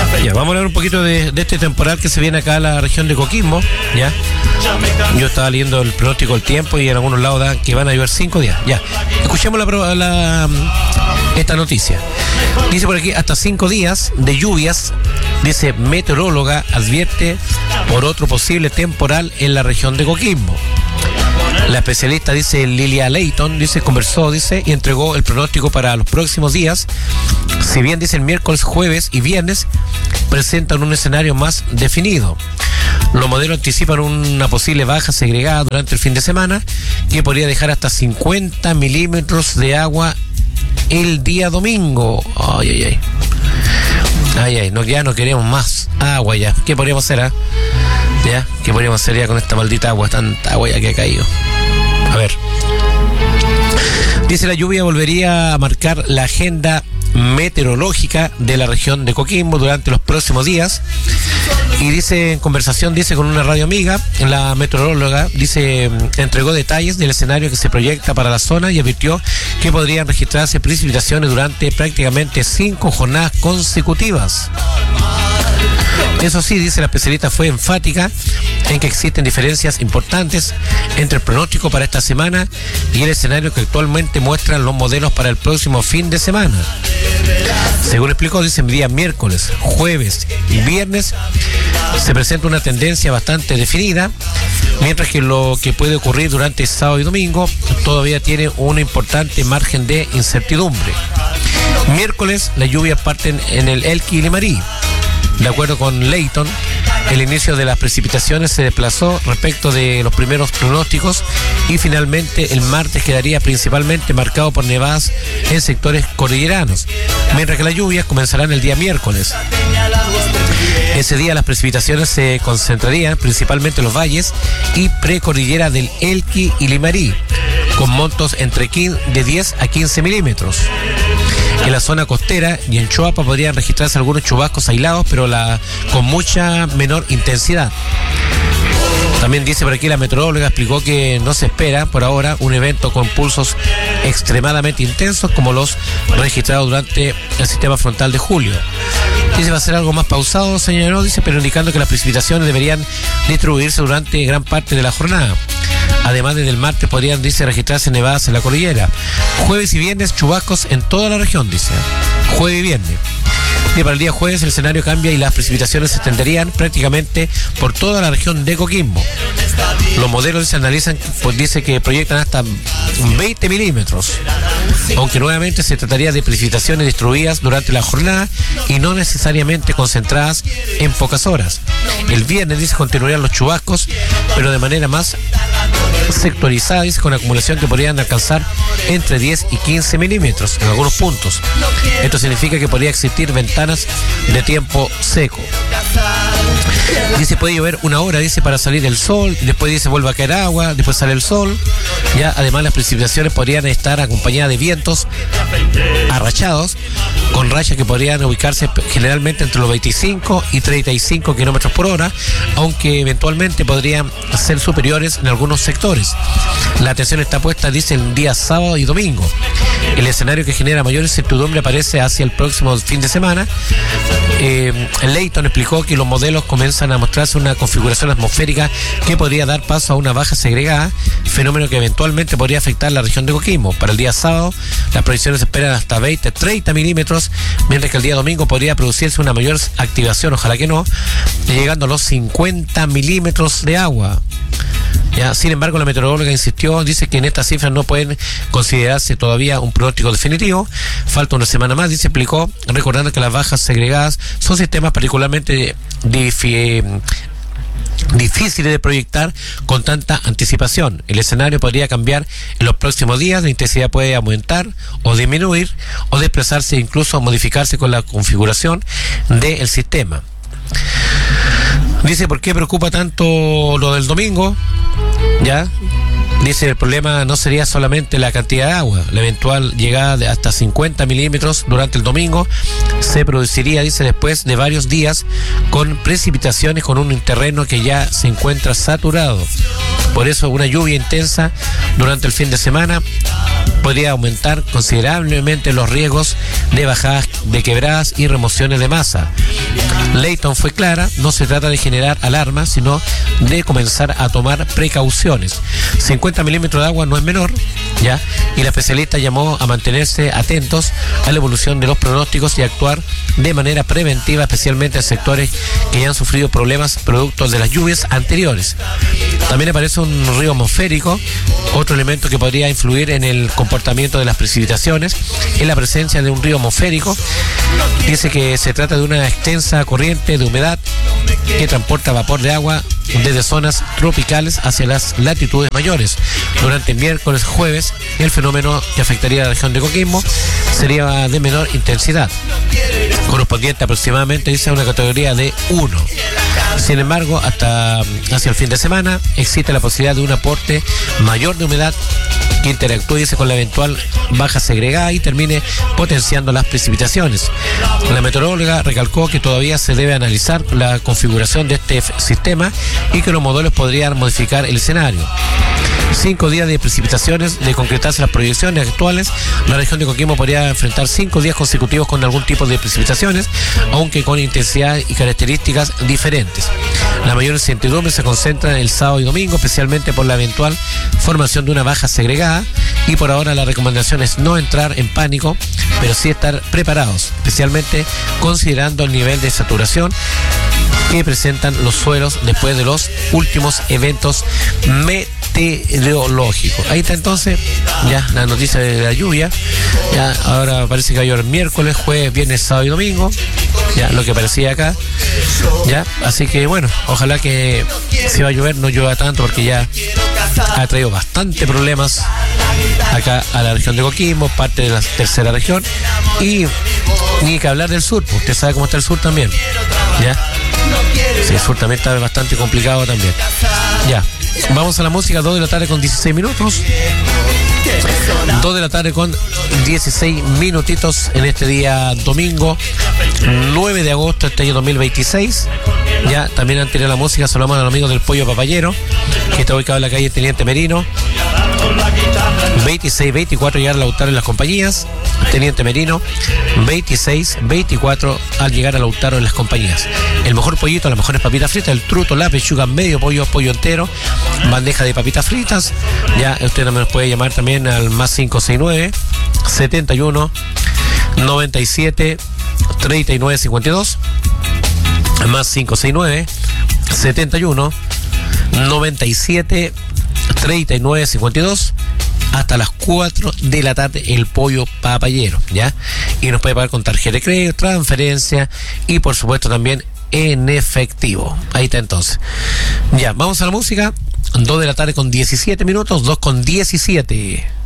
Ya, vamos a hablar un poquito de este temporal que se viene acá a la región de Coquimbo, ¿ya? Yo estaba leyendo el pronóstico del tiempo y en algunos lados dan que van a llover 5 días, ya. Escuchemos esta noticia. Dice por aquí, hasta 5 días de lluvias, dice meteoróloga, advierte por otro posible temporal en la región de Coquimbo. La especialista, dice Lilia Leighton, conversó, y entregó el pronóstico para los próximos días. Si bien, dice, el miércoles, jueves y viernes presentan un escenario más definido. Los modelos anticipan una posible baja segregada durante el fin de semana que podría dejar hasta 50 milímetros de agua el día domingo. Ay, ya no queremos más agua ya. ¿Qué podríamos hacer, ¿Ya? ¿Qué podríamos hacer ya con esta maldita agua? Tanta agua ya que ha caído. A ver. Dice, la lluvia volvería a marcar la agenda meteorológica de la región de Coquimbo durante los próximos días. Y dice, en conversación, con una radio amiga, la meteoróloga, entregó detalles del escenario que se proyecta para la zona y advirtió que podrían registrarse precipitaciones durante prácticamente 5 jornadas consecutivas. Eso sí, dice la especialista, fue enfática en que existen diferencias importantes entre el pronóstico para esta semana y el escenario que actualmente muestran los modelos para el próximo fin de semana. Según explicó, dice, en día miércoles, jueves y viernes se presenta una tendencia bastante definida, mientras que lo que puede ocurrir durante sábado y domingo todavía tiene un importante margen de incertidumbre. Miércoles, las lluvias parten en el Elqui y Limarí. De acuerdo con Leighton, el inicio de las precipitaciones se desplazó respecto de los primeros pronósticos y finalmente el martes quedaría principalmente marcado por nevadas en sectores cordilleranos, mientras que las lluvias comenzarán el día miércoles. Ese día las precipitaciones se concentrarían principalmente en los valles y precordillera del Elqui y Limarí, con montos de 10 a 15 milímetros. En la zona costera y en Choapa podrían registrarse algunos chubascos aislados, pero con mucha menor intensidad. También dice por aquí la meteoróloga, explicó que no se espera por ahora un evento con pulsos extremadamente intensos como los registrados durante el sistema frontal de julio. Dice, va a ser algo más pausado, señaló, pero indicando que las precipitaciones deberían distribuirse durante gran parte de la jornada. Además, desde el martes podrían, registrarse nevadas en la cordillera. Jueves y viernes, chubascos en toda la región, jueves y viernes. Y para el día jueves el escenario cambia y las precipitaciones se extenderían prácticamente por toda la región de Coquimbo. Los modelos se analizan, que proyectan hasta 20 milímetros, aunque nuevamente se trataría de precipitaciones distribuidas durante la jornada y no necesariamente concentradas en pocas horas. El viernes, continuarían los chubascos, pero de manera más sectorizada, con acumulación que podrían alcanzar entre 10 y 15 milímetros en algunos puntos. Esto significa que podría existir ventanas de tiempo seco. Puede llover una hora, para salir el sol, después vuelve a caer agua, después sale el sol. Ya, además las precipitaciones podrían estar acompañadas de vientos arrachados, con rachas que podrían ubicarse generalmente entre los 25 y 35 kilómetros por hora, aunque eventualmente podrían ser superiores en algunos sectores. La atención está puesta, el día sábado y domingo. El escenario que genera mayor incertidumbre aparece hacia el próximo fin de semana. Leighton explicó que los modelos comienzan a mostrarse una configuración atmosférica que podría dar paso a una baja segregada, fenómeno que eventualmente podría afectar la región de Coquimbo. Para el día sábado, las proyecciones esperan hasta 20-30 milímetros, mientras que el día domingo podría producirse una mayor activación, ojalá que no, llegando a los 50 milímetros de agua. Ya, sin embargo, la meteoróloga insistió, que en estas cifras no pueden considerarse todavía un pronóstico definitivo. Falta una semana más, explicó, recordando que las bajas segregadas son sistemas particularmente difíciles de proyectar con tanta anticipación. El escenario podría cambiar en los próximos días, la intensidad puede aumentar o disminuir o desplazarse, incluso modificarse con la configuración del sistema. ¿Por qué preocupa tanto lo del domingo? ¿Ya? Dice, el problema no sería solamente la cantidad de agua. La eventual llegada de hasta 50 milímetros durante el domingo se produciría, dice, después de varios días con precipitaciones con un terreno que ya se encuentra saturado. Por eso una lluvia intensa durante el fin de semana podría aumentar considerablemente los riesgos de bajadas de quebradas y remociones de masa. Leighton fue clara, no se trata de generar alarma, sino de comenzar a tomar precauciones. 50 milímetros de agua no es menor, ¿ya? Y la especialista llamó a mantenerse atentos a la evolución de los pronósticos y actuar de manera preventiva, especialmente en sectores que ya han sufrido problemas producto de las lluvias anteriores. También aparece un río atmosférico, otro elemento que podría influir en el comportamiento de las precipitaciones, es la presencia de un río atmosférico. Dice que se trata de una extensa corriente de humedad que transporta vapor de agua desde zonas tropicales hacia las latitudes mayores. Durante el miércoles, jueves, el fenómeno que afectaría a la región de Coquimbo sería de menor intensidad, correspondiente aproximadamente, dice, a una categoría de 1. Sin embargo, hasta hacia el fin de semana existe la posibilidad de un aporte mayor de humedad que interactúe, dice, con la eventual baja segregada y termine potenciando las precipitaciones. La meteoróloga recalcó que todavía se debe analizar la configuración de este sistema y que los modelos podrían modificar el escenario. 5 días de precipitaciones. De concretarse las proyecciones actuales, la región de Coquimbo podría enfrentar 5 días consecutivos con algún tipo de precipitaciones, aunque con intensidad y características diferentes. La mayor incertidumbre se concentra el sábado y domingo, especialmente por la eventual formación de una baja segregada, y por ahora la recomendación es no entrar en pánico, pero sí estar preparados, especialmente considerando el nivel de saturación que presentan los suelos después de los últimos eventos meteorológicos. Ahí está entonces ya la noticia de la lluvia. Ya ahora parece que va a llover miércoles, jueves, viernes, sábado y domingo. Ya lo que parecía acá. Ya, así que bueno, ojalá que si va a llover no llueva tanto, porque ya ha traído bastante problemas acá a la región de Coquimbo, parte de la tercera región, y ni que hablar del sur, pues usted sabe cómo está el sur también. Ya. Sí, el sur también está bastante complicado también. Ya, vamos a la música. 2 de la tarde con 16 minutos. 2 de la tarde con 16 minutitos en este día domingo 9 de agosto de este año 2026. Ya también antes de la música saludamos a los amigos del Pollo Papayero, que está ubicado en la calle Teniente Merino 26-24 llegar a Lautaro en las compañías. Teniente Merino 26-24 al llegar a Lautaro en las compañías. El mejor pollito, las mejores papitas fritas, el truto, la pechuga, medio pollo, pollo entero, bandeja de papitas fritas. Ya usted también nos puede llamar también al más 569 71 97 39 52, más 569 71 97 39 52, hasta las 4 de la tarde el Pollo Papayero, ¿ya? Y nos puede pagar con tarjeta de crédito, transferencia y por supuesto también en efectivo. Ahí está entonces. Ya, vamos a la música. 2 de la tarde con 17 minutos, 2 con 17.